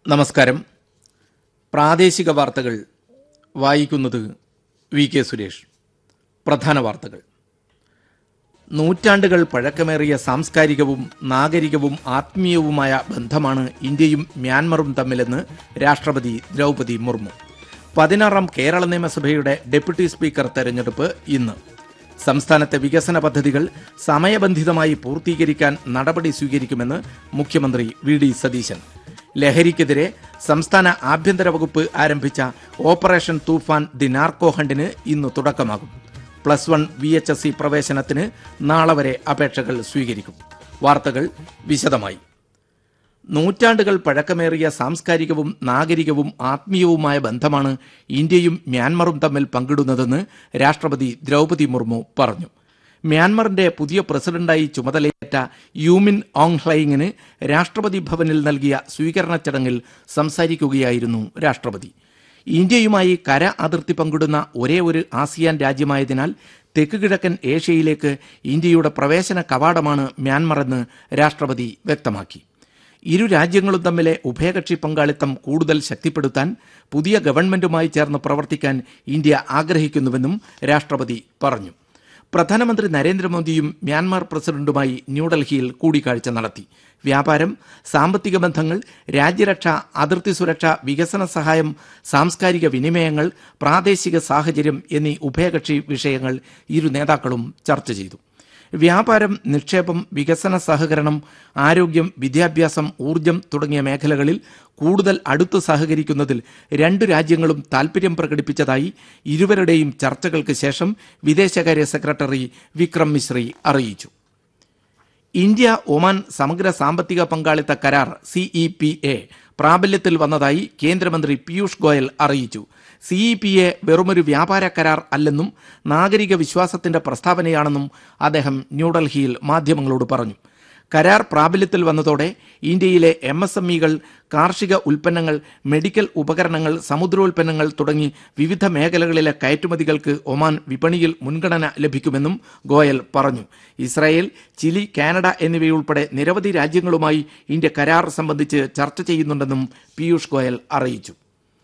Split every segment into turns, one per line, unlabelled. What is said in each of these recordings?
നമസ്കാരം. പ്രാദേശിക വാർത്തകൾ വായിക്കുന്നത് വി കെ സുരേഷ്. പ്രധാന വാർത്തകൾ. നൂറ്റാണ്ടുകൾ പഴക്കമേറിയ സാംസ്കാരികവും നാഗരികവും ആത്മീയവുമായ ബന്ധമാണ് ഇന്ത്യയും മ്യാൻമറും തമ്മിലെന്ന് രാഷ്ട്രപതി ദ്രൗപദി മുർമു. 16ാം കേരള നിയമസഭയുടെ ഡെപ്യൂട്ടി സ്പീക്കർ തെരഞ്ഞെടുപ്പ് ഇന്ന്. സംസ്ഥാനത്തെ വികസന പദ്ധതികൾ സമയബന്ധിതമായി പൂർത്തീകരിക്കാൻ നടപടി സ്വീകരിക്കുമെന്ന് മുഖ്യമന്ത്രി വി ഡി സതീശൻ. ലഹരിക്കെതിരെ സംസ്ഥാന ആഭ്യന്തര വകുപ്പ് ആരംഭിച്ച ഓപ്പറേഷൻ തൂഫാൻ ദി നാർക്കോ ഹണ്ടിന് ഇന്ന് തുടക്കമാകും. +1 VHSC പ്രവേശനത്തിന് നാളെ വരെ അപേക്ഷകൾ സ്വീകരിക്കും. വാർത്തകൾ വിശദമായി. നൂറ്റാണ്ടുകൾ പഴക്കമേറിയ സാംസ്കാരികവും നാഗരികവും ആത്മീയവുമായ ബന്ധമാണ് ഇന്ത്യയും മ്യാൻമറും തമ്മിൽ പങ്കിടുന്നതെന്ന് രാഷ്ട്രപതി ദ്രൗപദി മുർമു പറഞ്ഞു. മ്യാൻമറിന്റെ പുതിയ പ്രസിഡന്റായി ചുമതലയേറ്റ യൂമിൻ ഓങ് ഹ്ലൈങ്ങിന് രാഷ്ട്രപതി ഭവനിൽ നൽകിയ സ്വീകരണ ചടങ്ങിൽ സംസാരിക്കുകയായിരുന്നു രാഷ്ട്രപതി. ഇന്ത്യയുമായി കര അതിർത്തി പങ്കിടുന്ന ഒരേ ഒരു ആസിയാൻ രാജ്യമായതിനാൽ തെക്ക് കിഴക്കൻ ഏഷ്യയിലേക്ക് ഇന്ത്യയുടെ പ്രവേശന കവാടമാണ് മ്യാൻമറെന്ന് രാഷ്ട്രപതി വ്യക്തമാക്കി. ഇരു രാജ്യങ്ങളും തമ്മിലെ ഉഭയകക്ഷി പങ്കാളിത്തം കൂടുതൽ ശക്തിപ്പെടുത്താൻ പുതിയ ഗവൺമെന്റുമായി ചേർന്ന് പ്രവർത്തിക്കാൻ ഇന്ത്യ ആഗ്രഹിക്കുന്നുവെന്നും രാഷ്ട്രപതി പറഞ്ഞു. പ്രധാനമന്ത്രി നരേന്ദ്രമോദിയും മ്യാൻമാർ പ്രസിഡന്റുമായി ന്യൂഡൽഹിയിൽ കൂടിക്കാഴ്ച നടത്തി. വ്യാപാരം, സാമ്പത്തിക ബന്ധങ്ങൾ, രാജ്യരക്ഷ, അതിർത്തി സുരക്ഷ, വികസന സഹായം, സാംസ്കാരിക വിനിമയങ്ങൾ, പ്രാദേശിക സാഹചര്യം എന്നീ ഉഭയകക്ഷി വിഷയങ്ങൾ ഇരു നേതാക്കളും ചർച്ച ചെയ്തു. വ്യാപാരം, നിക്ഷേപം, വികസന സഹകരണം, ആരോഗ്യം, വിദ്യാഭ്യാസം, ഊർജ്ജം തുടങ്ങിയ മേഖലകളിൽ കൂടുതൽ അടുത്ത് സഹകരിക്കുന്നതിൽ രണ്ടു രാജ്യങ്ങളും താൽപര്യം പ്രകടിപ്പിച്ചതായി ഇരുവരുടെയും ചർച്ചകൾക്ക് ശേഷം വിദേശകാര്യ സെക്രട്ടറി വിക്രം മിശ്രി അറിയിച്ചു. ഇന്ത്യ ഒമാൻ സമഗ്ര സാമ്പത്തിക പങ്കാളിത്ത കരാർ CEPA പ്രാബല്യത്തിൽ വന്നതായി കേന്ദ്രമന്ത്രി പീയൂഷ് ഗോയൽ അറിയിച്ചു. CEPA വെറുമൊരു വ്യാപാര കരാർ അല്ലെന്നും നാഗരിക വിശ്വാസത്തിന്റെ പ്രസ്താവനയാണെന്നും അദ്ദേഹം ന്യൂഡൽഹിയിൽ മാധ്യമങ്ങളോട് പറഞ്ഞു. കരാർ പ്രാബല്യത്തിൽ വന്നതോടെ ഇന്ത്യയിലെ MSMEകൾ കാർഷിക ഉൽപ്പന്നങ്ങൾ, മെഡിക്കൽ ഉപകരണങ്ങൾ, സമുദ്രോൽപ്പന്നങ്ങൾ തുടങ്ങി വിവിധ മേഖലകളിലെ കയറ്റുമതികൾക്ക് ഒമാൻ വിപണിയിൽ മുൻഗണന ലഭിക്കുമെന്നും ഗോയൽ പറഞ്ഞു. ഇസ്രായേൽ, ചിലി, കാനഡ എന്നിവയുൾപ്പെടെ നിരവധി രാജ്യങ്ങളുമായി ഇന്ത്യ കരാർ സംബന്ധിച്ച് ചർച്ച ചെയ്യുന്നുണ്ടെന്നും പീയൂഷ് ഗോയൽ അറിയിച്ചു.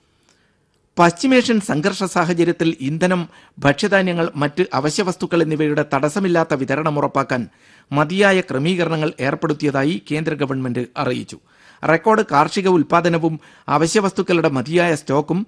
പശ്ചിമേഷ്യൻ സംഘർഷ സാഹചര്യത്തിൽ ഇന്ധനം, ഭക്ഷ്യധാന്യങ്ങൾ, മറ്റ് അവശ്യവസ്തുക്കൾ എന്നിവയുടെ തടസ്സമില്ലാത്ത വിതരണം ഉറപ്പാക്കാൻ മതിയായ ക്രമീകരണങ്ങൾ ഏർപ്പെടുത്തിയതായി കേന്ദ്ര ഗവൺമെന്റ് അറിയിച്ചു. റെക്കോർഡ് കാർഷിക ഉൽപാദനവും അവശ്യവസ്തുക്കളുടെ മതിയായ സ്റ്റോക്കും